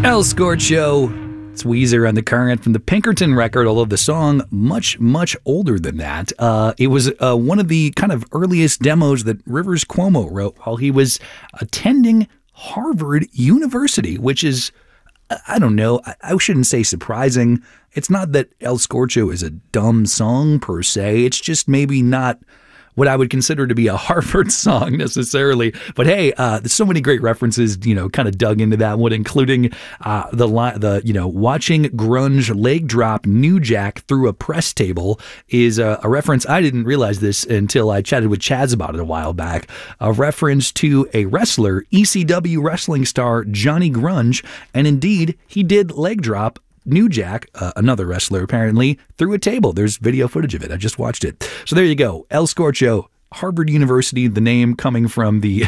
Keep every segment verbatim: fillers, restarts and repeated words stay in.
El Scorcho. It's Weezer on The Current from the Pinkerton record, although the song much, much older than that. Uh, it was uh, one of the kind of earliest demos that Rivers Cuomo wrote while he was attending Harvard University, which is, I don't know, I, I shouldn't say surprising. It's not that El Scorcho is a dumb song per se. It's just maybe not what I would consider to be a Harvard song necessarily. But hey, uh, there's so many great references, you know, kind of dug into that one, including uh, the, the, you know, watching grunge leg drop New Jack through a press table is a, a reference. I didn't realize this until I chatted with Chaz about it a while back. A reference to a wrestler, E C W wrestling star Johnny Grunge. And indeed, he did leg drop New Jack, uh, another wrestler apparently, through a table. There's video footage of it. I just watched it. So there you go. El Scorcho, Harvard University, the name coming from the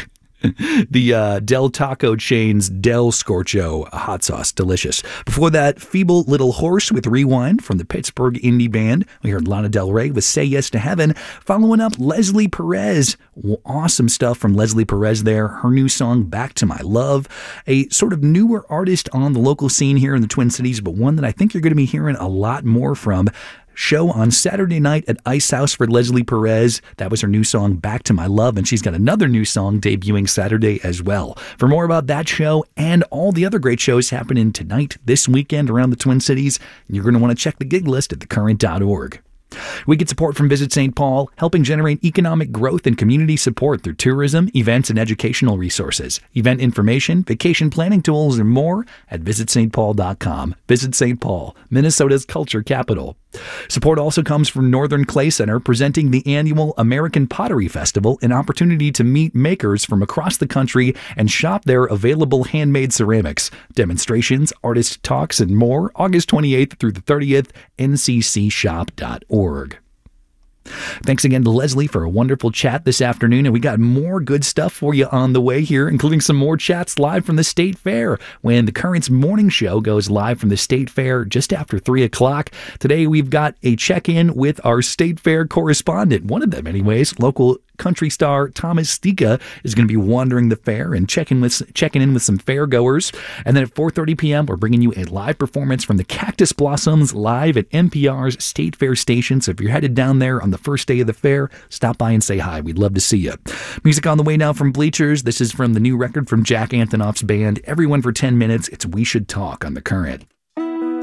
the uh, Del Taco chain's Del Scorcho hot sauce. Delicious. Before that, Feeble Little Horse with Rewind from the Pittsburgh indie band. We heard Lana Del Rey with Say Yes to Heaven. Following up, Leslie Perez. Awesome stuff from Leslie Perez there. Her new song, Back to My Love. A sort of newer artist on the local scene here in the Twin Cities, but one that I think you're going to be hearing a lot more from. Show on Saturday night at Ice House for Leslie Perez. That was her new song, Back to My Love, and she's got another new song debuting Saturday as well. For more about that show and all the other great shows happening tonight, this weekend around the Twin Cities, you're going to want to check the gig list at the current dot org. We get support from Visit Saint Paul, helping generate economic growth and community support through tourism, events, and educational resources. Event information, vacation planning tools, and more at visit st paul dot com. Visit Saint Paul, Minnesota's culture capital. Support also comes from Northern Clay Center, presenting the annual American Pottery Festival, an opportunity to meet makers from across the country and shop their available handmade ceramics. Demonstrations, artist talks, and more, August twenty-eighth through the thirtieth, n c c shop dot org. Thanks again to Leslie for a wonderful chat this afternoon, and we got more good stuff for you on the way here, including some more chats live from the State Fair when the Current's morning show goes live from the State Fair just after three o'clock. Today we've got a check-in with our State Fair correspondent, one of them anyways, local country star Thomas Stika is going to be wandering the fair and checking with checking in with some fairgoers. And then at four thirty p.m., we're bringing you a live performance from the Cactus Blossoms live at N P R's State Fair station. So if you're headed down there on the first day of the fair, stop by and say hi. We'd love to see you. Music on the way now from Bleachers. This is from the new record from Jack Antonoff's band, Everyone for ten minutes. It's We Should Talk on The Current.